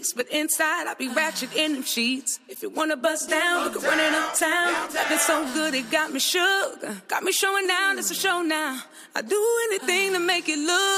cheeks, but inside I be ratchet in them sheets. If you wanna bust down, we can run it uptown. Loving so good it got me shook, got me showing down. It's a show now. I do anything to make it look